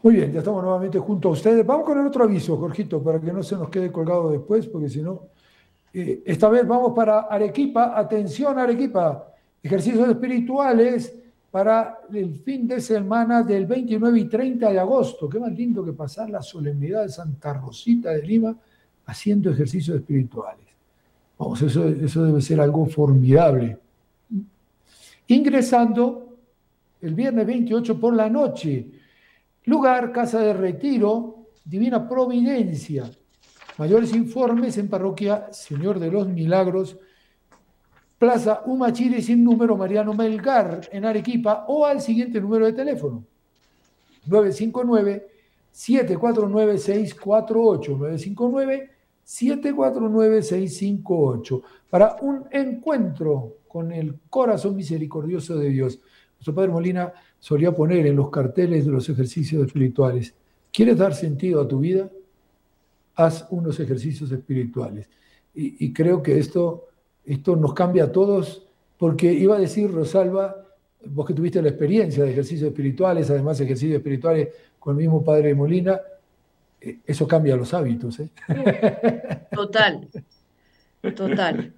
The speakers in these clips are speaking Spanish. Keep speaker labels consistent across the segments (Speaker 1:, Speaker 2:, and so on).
Speaker 1: Muy bien, ya estamos nuevamente junto a ustedes. Vamos con el otro aviso, Jorgito, para que no se nos quede colgado después, porque si no, esta vez vamos para Arequipa. Atención, Arequipa. Ejercicios espirituales para el fin de semana del 29 y 30 de agosto. Qué más lindo que pasar la solemnidad de Santa Rosita de Lima haciendo ejercicios espirituales. Vamos, eso debe ser algo formidable. Ingresando el viernes 28 por la noche. Lugar, Casa de Retiro, Divina Providencia. Mayores informes en Parroquia Señor de los Milagros, Plaza Humachiri sin número Mariano Melgar en Arequipa o al siguiente número de teléfono: 959-749-648, 959-749-658, para un encuentro con el corazón misericordioso de Dios. Nuestro Padre Molina solía poner en los carteles de los ejercicios espirituales: ¿quieres dar sentido a tu vida? Haz unos ejercicios espirituales. Y creo que esto nos cambia a todos, porque iba a decir, Rosalba, vos que tuviste la experiencia de ejercicios espirituales, además ejercicios espirituales con el mismo Padre Molina, eso cambia los hábitos, ¿eh?
Speaker 2: Total, total.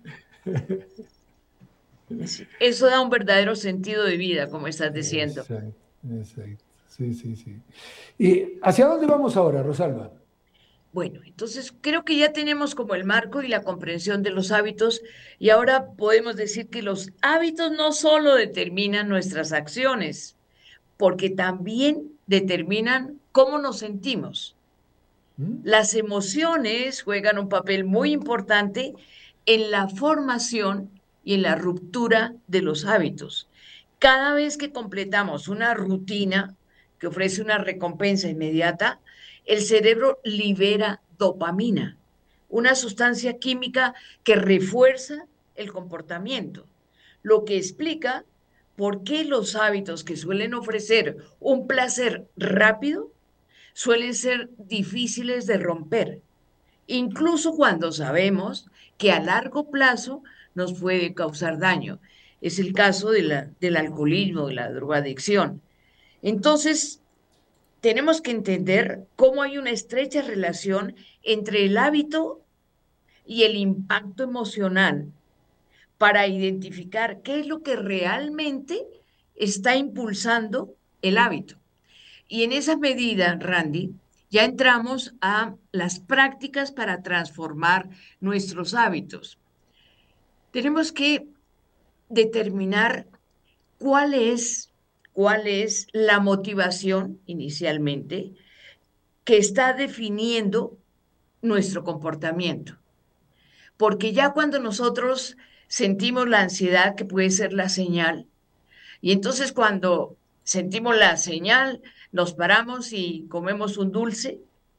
Speaker 2: Sí, eso da un verdadero sentido de vida, como estás diciendo.
Speaker 1: Exacto, exacto. Sí, sí, sí. ¿Y hacia dónde vamos ahora, Rosalba?
Speaker 2: Bueno, entonces creo que ya tenemos como el marco y la comprensión de los hábitos y ahora podemos decir que los hábitos no solo determinan nuestras acciones, porque también determinan cómo nos sentimos.
Speaker 1: ¿Mm?
Speaker 2: Las emociones juegan un papel muy importante en la formación y en la ruptura de los hábitos. Cada vez que completamos una rutina que ofrece una recompensa inmediata, el cerebro libera dopamina, una sustancia química que refuerza el comportamiento, lo que explica por qué los hábitos que suelen ofrecer un placer rápido suelen ser difíciles de romper, incluso cuando sabemos que a largo plazo nos puede causar daño. Es el caso del alcoholismo, de la drogadicción. Entonces, tenemos que entender cómo hay una estrecha relación entre el hábito y el impacto emocional para identificar qué es lo que realmente está impulsando el hábito. Y en esa medida, Randy, ya entramos a las prácticas para transformar nuestros hábitos. Tenemos que determinar cuál es, cuál es la motivación inicialmente que está definiendo nuestro comportamiento. Porque ya cuando nosotros sentimos la ansiedad, que puede ser la señal, y entonces cuando sentimos la señal, nos paramos y comemos un dulce,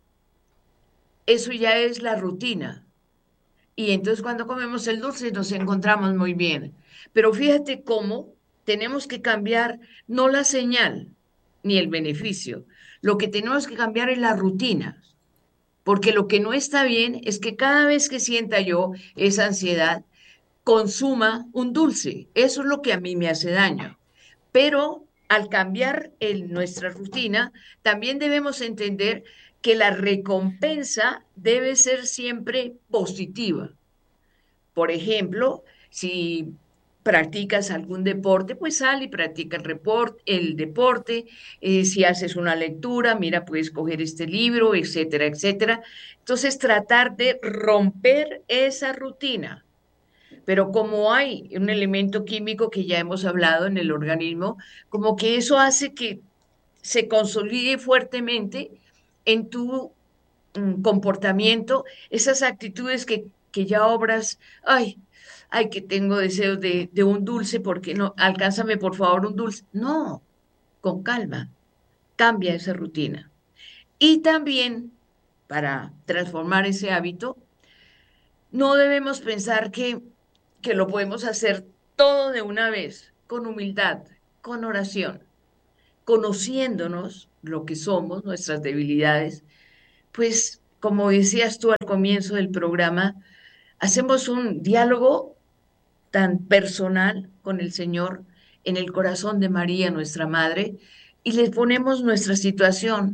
Speaker 2: eso ya es la rutina. Y entonces cuando comemos el dulce nos encontramos muy bien. Pero fíjate cómo tenemos que cambiar no la señal ni el beneficio. Lo que tenemos que cambiar es la rutina. Porque lo que no está bien es que cada vez que sienta yo esa ansiedad, consuma un dulce. Eso es lo que a mí me hace daño. Pero al cambiar nuestra rutina, también debemos entender que la recompensa debe ser siempre positiva. Por ejemplo, si practicas algún deporte, pues sal y practica el deporte. Si haces una lectura, mira, puedes coger este libro, etcétera, etcétera. Entonces, tratar de romper esa rutina. Pero como hay un elemento químico que ya hemos hablado en el organismo, como que eso hace que se consolide fuertemente en tu comportamiento, esas actitudes que ya obras, ay, que tengo deseos de un dulce, porque no, alcánzame por favor un dulce. No, con calma, cambia esa rutina. Y también para transformar ese hábito, no debemos pensar que lo podemos hacer todo de una vez, con humildad, con oración, conociéndonos lo que somos, nuestras debilidades, pues como decías tú al comienzo del programa, hacemos un diálogo tan personal con el Señor en el corazón de María, nuestra Madre, y le ponemos nuestra situación.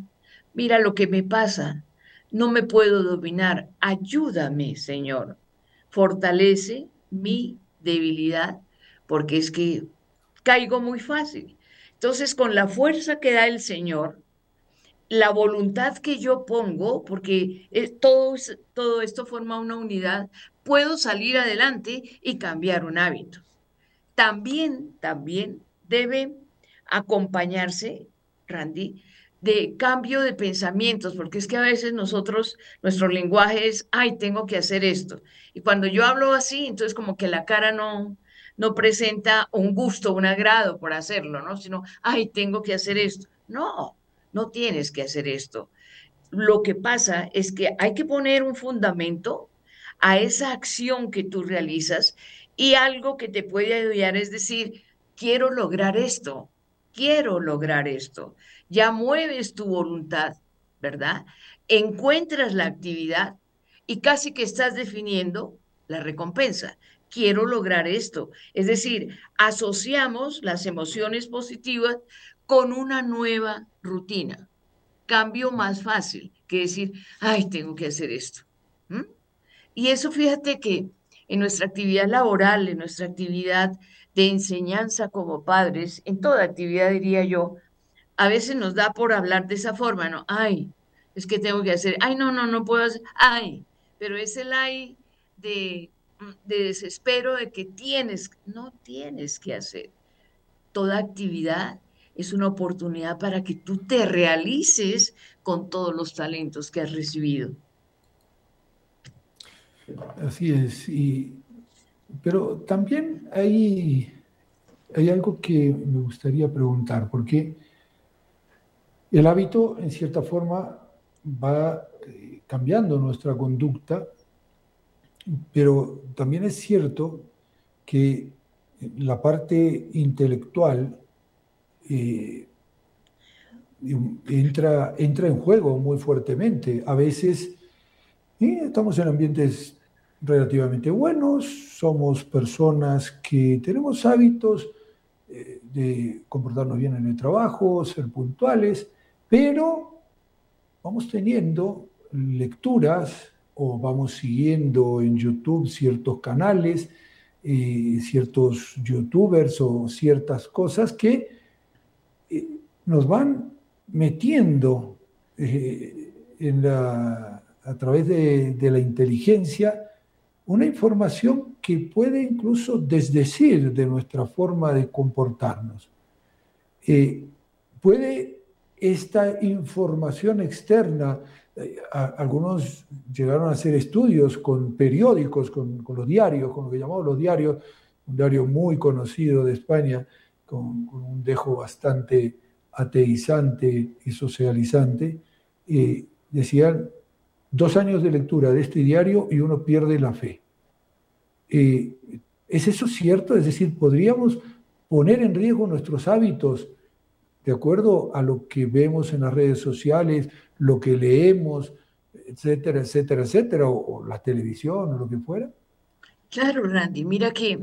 Speaker 2: Mira lo que me pasa, no me puedo dominar, ayúdame, Señor. Fortalece mi debilidad, porque es que caigo muy fácil. Entonces, con la fuerza que da el Señor, la voluntad que yo pongo, porque todo esto forma una unidad, puedo salir adelante y cambiar un hábito. También debe acompañarse, Randy, de cambio de pensamientos, porque es que a veces nuestro lenguaje es, ay, tengo que hacer esto. Y cuando yo hablo así, entonces como que la cara no presenta un gusto, un agrado por hacerlo, ¿no? Sino, ay, tengo que hacer esto. No, no tienes que hacer esto. Lo que pasa es que hay que poner un fundamento a esa acción que tú realizas y algo que te puede ayudar es decir, quiero lograr esto. Ya mueves tu voluntad, ¿verdad? Encuentras la actividad y casi que estás definiendo la recompensa. Quiero lograr esto. Es decir, asociamos las emociones positivas con una nueva rutina, cambio más fácil que decir, ay, tengo que hacer esto. ¿Mm? Y eso fíjate que en nuestra actividad laboral, en nuestra actividad de enseñanza como padres, en toda actividad diría yo, a veces nos da por hablar de esa forma, ¿no? Ay, es que tengo que hacer, ay, no puedo hacer, ay, pero es el ay de desespero de que no tienes que hacer. Toda actividad es una oportunidad para que tú te realices con todos los talentos que has recibido.
Speaker 1: Así es. Pero también hay algo que me gustaría preguntar, porque el hábito, en cierta forma, va cambiando nuestra conducta, pero también es cierto que la parte intelectual eh, entra en juego muy fuertemente. A veces estamos en ambientes relativamente buenos, somos personas que tenemos hábitos de comportarnos bien en el trabajo, ser puntuales, pero vamos teniendo lecturas o vamos siguiendo en YouTube ciertos canales, ciertos youtubers o ciertas cosas que nos van metiendo a través de la inteligencia una información que puede incluso desdecir de nuestra forma de comportarnos. Eh, ¿Puede esta información externa, algunos llegaron a hacer estudios con periódicos, con los diarios, con lo que llamamos los diarios, un diario muy conocido de España, con un dejo bastante ateizante y socializante, decían 2 años de lectura de este diario y uno pierde la fe. Eh, ¿Es eso cierto? Es decir, ¿podríamos poner en riesgo nuestros hábitos de acuerdo a lo que vemos en las redes sociales, lo que leemos, etcétera, etcétera, etcétera, o la televisión o lo que fuera?
Speaker 2: Claro, Randy, mira que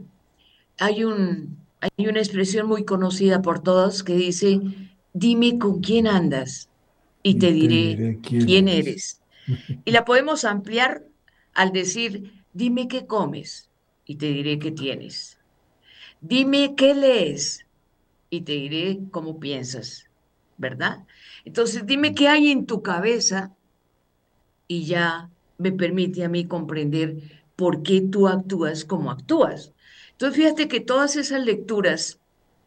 Speaker 2: hay una expresión muy conocida por todos que dice, dime con quién andas y
Speaker 1: Y
Speaker 2: te
Speaker 1: te
Speaker 2: diré
Speaker 1: diré quién
Speaker 2: quién
Speaker 1: eres.
Speaker 2: eres. Y la podemos ampliar al decir, dime qué comes y te diré qué tienes. Dime qué lees y te diré cómo piensas, ¿verdad? Entonces, dime qué hay en tu cabeza y ya me permite a mí comprender por qué tú actúas como actúas. Entonces, fíjate que todas esas lecturas,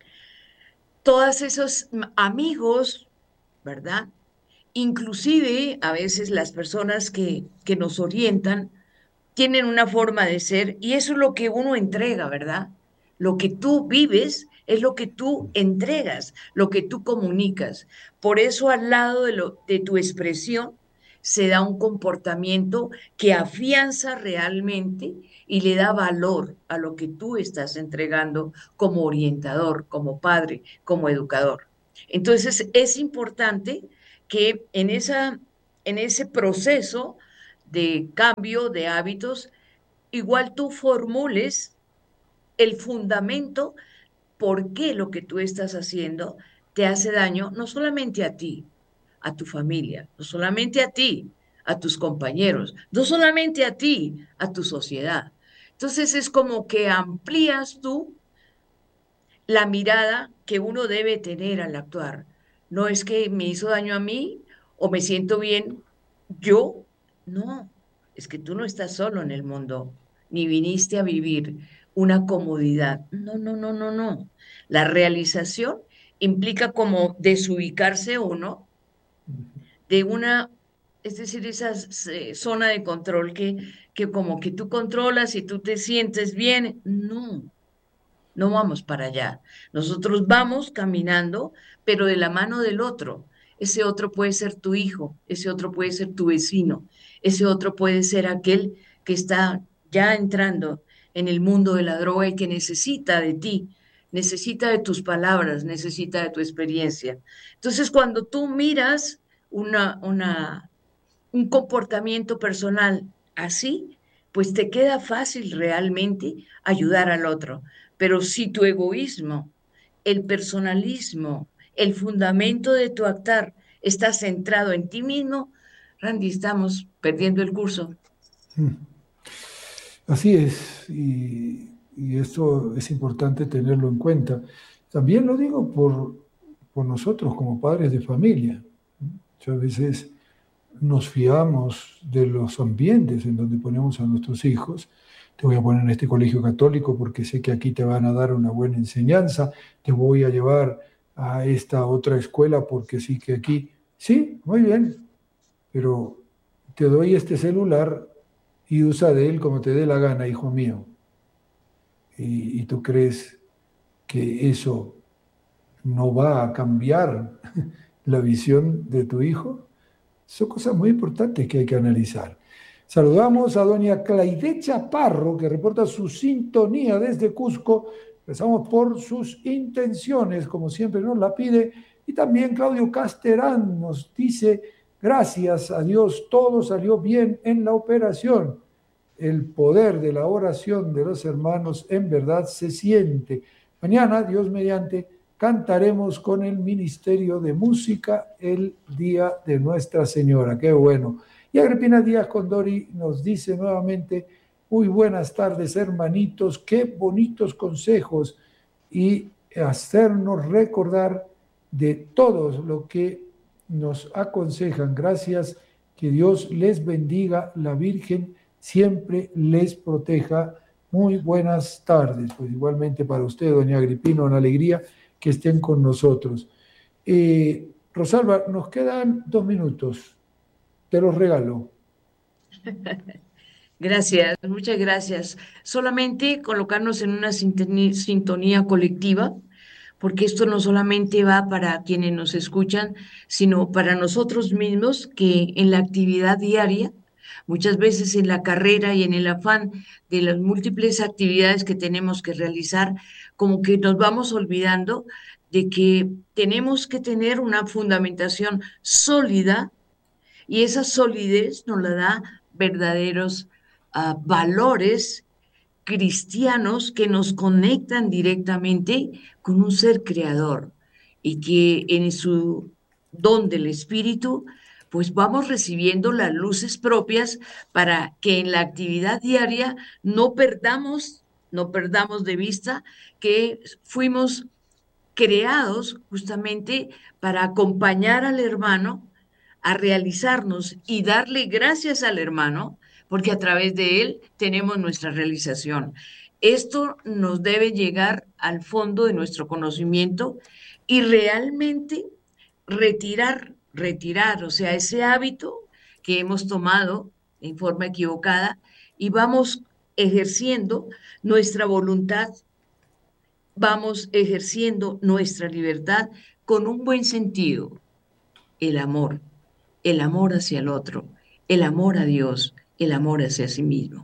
Speaker 2: todos esos amigos, ¿verdad? Inclusive a veces las personas que nos orientan tienen una forma de ser y eso es lo que uno entrega, ¿verdad? Lo que tú vives es lo que tú entregas, lo que tú comunicas. Por eso al lado de tu expresión se da un comportamiento que afianza realmente y le da valor a lo que tú estás entregando como orientador, como padre, como educador. Entonces es importante que en ese proceso de cambio de hábitos, igual tú formules el fundamento por qué lo que tú estás haciendo te hace daño, no solamente a ti, a tu familia, no solamente a ti, a tus compañeros, no solamente a ti, a tu sociedad. Entonces es como que amplías tú la mirada que uno debe tener al actuar. No es que me hizo daño a mí o me siento bien yo, no, es que tú no estás solo en el mundo, ni viniste a vivir una comodidad. No, no, no, no, no. La realización implica como desubicarse uno de una, es decir, esa zona de control que como que tú controlas y tú te sientes bien. No, no vamos para allá. Nosotros vamos caminando, pero de la mano del otro. Ese otro puede ser tu hijo, ese otro puede ser tu vecino, ese otro puede ser aquel que está ya entrando en el mundo de la droga y que necesita de ti, necesita de tus palabras, necesita de tu experiencia. Entonces, cuando tú miras un comportamiento personal así, pues te queda fácil realmente ayudar al otro. Pero si tu egoísmo, el personalismo, el fundamento de tu actuar está centrado en ti mismo, Randy, estamos perdiendo el curso.
Speaker 1: Así es, y esto es importante tenerlo en cuenta. También lo digo por nosotros como padres de familia. Muchas veces nos fiamos de los ambientes en donde ponemos a nuestros hijos. Te voy a poner en este colegio católico porque sé que aquí te van a dar una buena enseñanza. Te voy a llevar a esta otra escuela porque sí que aquí... Sí, muy bien, pero te doy este celular y usa de él como te dé la gana, hijo mío. Y tú crees que eso no va a cambiar la visión de tu hijo. Son cosas muy importantes que hay que analizar. Saludamos a doña Claide Chaparro, que reporta su sintonía desde Cusco. Empezamos por sus intenciones, como siempre nos la pide. Y también Claudio Casterán nos dice, gracias a Dios, todo salió bien en la operación. El poder de la oración de los hermanos en verdad se siente. Mañana, Dios mediante, cantaremos con el Ministerio de Música el Día de Nuestra Señora. Qué bueno. Y Agripina Díaz Condori nos dice nuevamente, muy buenas tardes, hermanitos, qué bonitos consejos y hacernos recordar de todo lo que nos aconsejan. Gracias, que Dios les bendiga, la Virgen siempre les proteja. Muy buenas tardes. Pues igualmente para usted, doña Agripina, una alegría que estén con nosotros. Rosalba, nos quedan 2 minutos. Te los regalo.
Speaker 2: Gracias, muchas gracias. Solamente colocarnos en una sintonía colectiva, porque esto no solamente va para quienes nos escuchan, sino para nosotros mismos que en la actividad diaria, muchas veces en la carrera y en el afán de las múltiples actividades que tenemos que realizar, como que nos vamos olvidando de que tenemos que tener una fundamentación sólida y esa solidez nos la da verdaderos valores cristianos que nos conectan directamente con un ser creador y que en su don del Espíritu, pues vamos recibiendo las luces propias para que en la actividad diaria no perdamos de vista que fuimos creados justamente para acompañar al hermano a realizarnos y darle gracias al hermano, porque a través de él tenemos nuestra realización. Esto nos debe llegar al fondo de nuestro conocimiento y realmente retirar, o sea, ese hábito que hemos tomado en forma equivocada y vamos ejerciendo nuestra voluntad, vamos ejerciendo nuestra libertad con un buen sentido, el amor, el amor hacia el otro, el amor a Dios, el amor hacia sí mismo.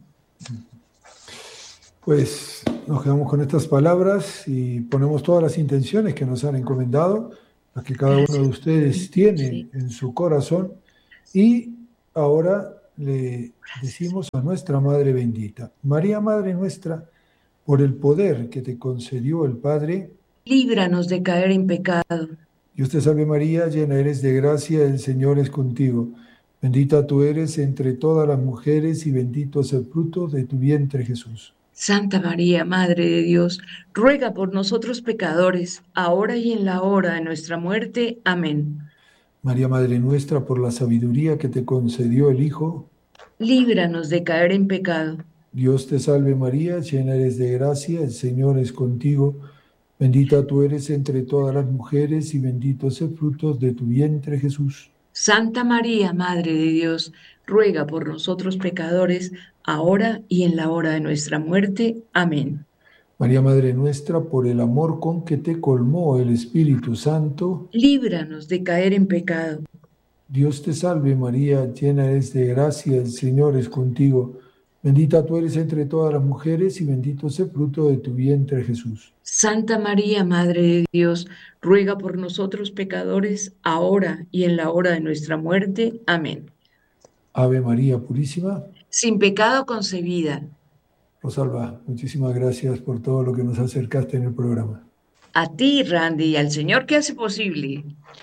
Speaker 1: Pues nos quedamos con estas palabras y ponemos todas las intenciones que nos han encomendado, las que cada uno de ustedes tiene en su corazón. Y ahora le decimos a nuestra Madre bendita, María, Madre nuestra, por el poder que te concedió el Padre,
Speaker 2: líbranos de caer en pecado
Speaker 1: Dios te salve María, llena eres de gracia, el Señor es contigo. Bendita tú eres entre todas las mujeres y bendito es el fruto de tu vientre Jesús.
Speaker 2: Santa María, Madre de Dios, ruega por nosotros pecadores, ahora y en la hora de nuestra muerte. Amén.
Speaker 1: María Madre nuestra, por la sabiduría que te concedió el Hijo,
Speaker 2: Líbranos de caer en pecado.
Speaker 1: Dios te salve María, llena eres de gracia, el Señor es contigo. Bendita tú eres entre todas las mujeres y bendito es el fruto de tu vientre Jesús.
Speaker 2: Santa María, Madre de Dios, ruega por nosotros pecadores, ahora y en la hora de nuestra muerte. Amén.
Speaker 1: María Madre nuestra, por el amor con que te colmó el Espíritu Santo,
Speaker 2: Líbranos de caer en pecado.
Speaker 1: Dios te salve María, llena eres de gracia, el Señor es contigo. Bendita tú eres entre todas las mujeres y bendito es el fruto de tu vientre Jesús.
Speaker 2: Santa María, Madre de Dios, ruega por nosotros pecadores, ahora y en la hora de nuestra muerte. Amén.
Speaker 1: Ave María Purísima.
Speaker 2: Sin pecado concebida.
Speaker 1: Rosalba, muchísimas gracias por todo lo que nos acercaste en el programa.
Speaker 2: A ti, Randy, y al Señor que hace posible.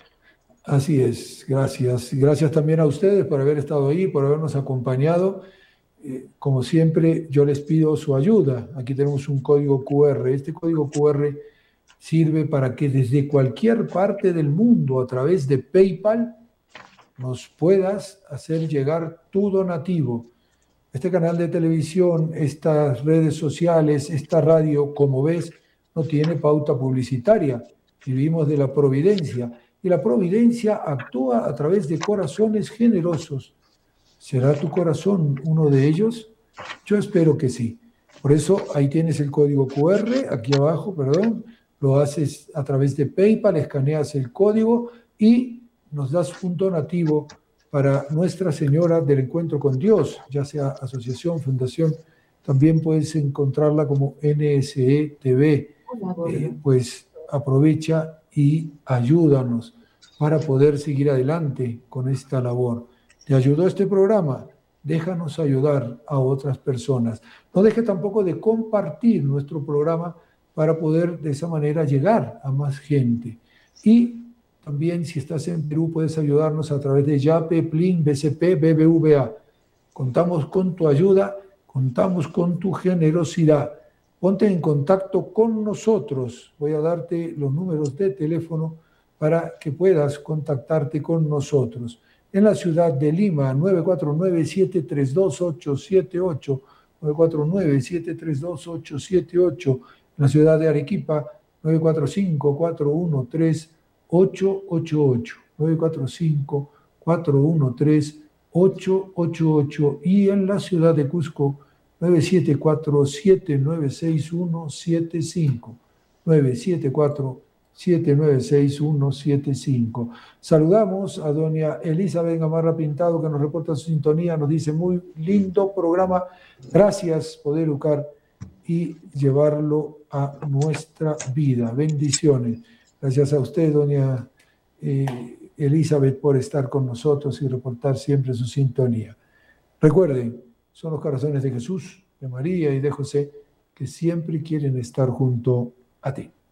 Speaker 1: Así es, gracias. Gracias también a ustedes por haber estado ahí, por habernos acompañado. Como siempre, yo les pido su ayuda. Aquí tenemos un código QR. Este código QR sirve para que desde cualquier parte del mundo, a través de PayPal, nos puedas hacer llegar tu donativo. Este canal de televisión, estas redes sociales, esta radio, como ves, no tiene pauta publicitaria. Vivimos de la providencia. Y la providencia actúa a través de corazones generosos. ¿Será tu corazón uno de ellos? Yo espero que sí. Por eso ahí tienes el código QR, aquí abajo, perdón. Lo haces a través de PayPal, escaneas el código y nos das un donativo para Nuestra Señora del Encuentro con Dios, ya sea asociación, fundación. También puedes encontrarla como NSE TV. Pues aprovecha y ayúdanos para poder seguir adelante con esta labor. ¿Te ayudó este programa? Déjanos ayudar a otras personas. No deje tampoco de compartir nuestro programa para poder de esa manera llegar a más gente. Y también si estás en Perú puedes ayudarnos a través de Yape, Plin, BCP, BBVA. Contamos con tu ayuda, contamos con tu generosidad. Ponte en contacto con nosotros. Voy a darte los números de teléfono para que puedas contactarte con nosotros. En la ciudad de Lima, 949-732-878, 949-732-878. En la ciudad de Arequipa, 945-413-888, 945-413-888. Y en la ciudad de Cusco, 974-796175, 974-796175. Saludamos a doña Elizabeth Gamarra Pintado, que nos reporta su sintonía, nos dice: muy lindo programa, gracias por educar y llevarlo a nuestra vida. Bendiciones. Gracias a usted, doña Elizabeth, por estar con nosotros y reportar siempre su sintonía. Recuerden, son los corazones de Jesús, de María y de José, que siempre quieren estar junto a ti.